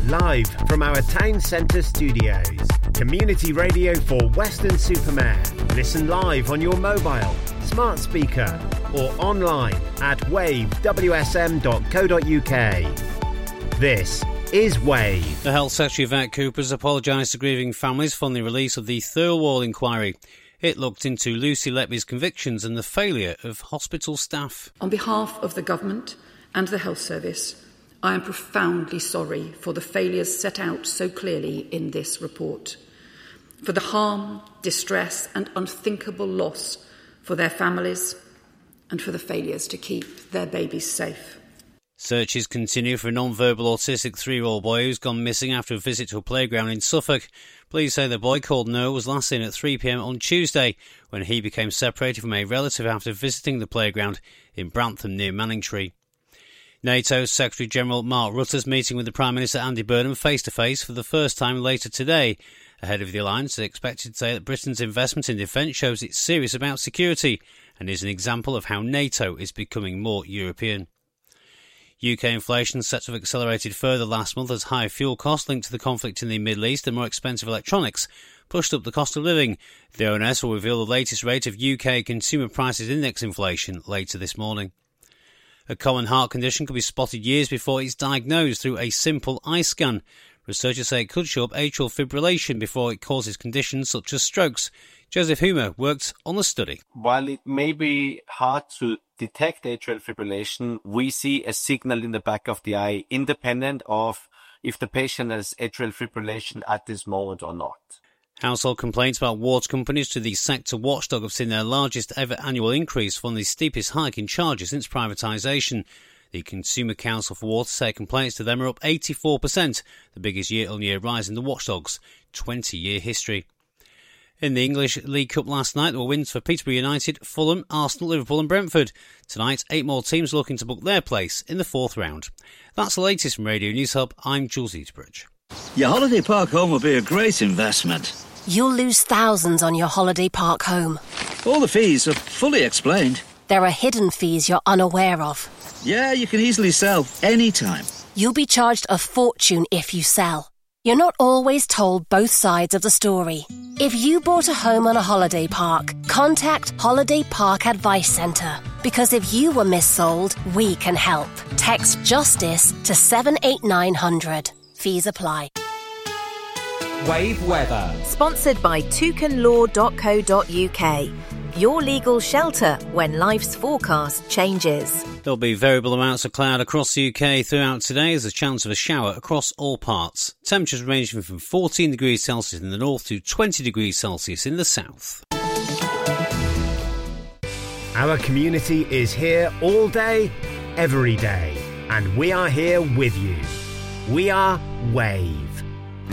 live from our town centre studios. Community radio for Weston-super-Mare. Listen live on your mobile, smart speaker or online at wavewsm.co.uk. This is Wave. The Health Secretary Yvette Cooper has apologised to grieving families following the release of the Thirlwall inquiry. It looked into Lucy Letby's convictions and the failure of hospital staff. On behalf of the Government and the Health Service, I am profoundly sorry for the failures set out so clearly in this report, for the harm, distress and unthinkable loss for their families, and for the failures to keep their babies safe. Searches continue for a non-verbal autistic 3-year-old boy who's gone missing after a visit to a playground in Suffolk. Police say the boy called Noah was last seen at 3 p.m. on Tuesday when he became separated from a relative after visiting the playground in Brantham near Manningtree. NATO's Secretary-General Mark Rutte is meeting with the Prime Minister Andy Burnham face-to-face for the first time later today. Ahead of the alliance, they expected to say that Britain's investment in defence shows it's serious about security and is an example of how NATO is becoming more European. UK inflation set to have accelerated further last month as high fuel costs linked to the conflict in the Middle East and more expensive electronics pushed up the cost of living. The ONS will reveal the latest rate of UK Consumer Prices Index inflation later this morning. A common heart condition could be spotted years before it's diagnosed through a simple eye scan. Researchers say it could show up atrial fibrillation before it causes conditions such as strokes. Joseph Humer worked on the study. While it may be hard to detect atrial fibrillation, we see a signal in the back of the eye independent of if the patient has atrial fibrillation at this moment or not. Household complaints about water companies to the sector watchdog have seen their largest ever annual increase following the steepest hike in charges since privatisation. The Consumer Council for Water say complaints to them are up 84%, the biggest year-on-year rise in the watchdog's 20-year history. In the English League Cup last night, there were wins for Peterborough United, Fulham, Arsenal, Liverpool and Brentford. Tonight, 8 more teams looking to book their place in the 4th round. That's the latest from Radio News Hub. I'm Jules Eatbridge. Your holiday park home will be a great investment. You'll lose thousands on your holiday park home. All the fees are fully explained. There are hidden fees you're unaware of. Yeah, you can easily sell anytime. You'll be charged a fortune if you sell. You're not always told both sides of the story. If you bought a home on a holiday park, contact Holiday Park Advice Centre. Because if you were missold, we can help. Text JUSTICE to 78900. Fees apply. Wave weather. Sponsored by toucanlaw.co.uk. Your legal shelter when life's forecast changes. There'll be variable amounts of cloud across the UK throughout today as a chance of a shower across all parts. Temperatures ranging from 14 degrees Celsius in the north to 20 degrees Celsius in the south. Our community is here all day, every day, and we are here with you. We are Wave.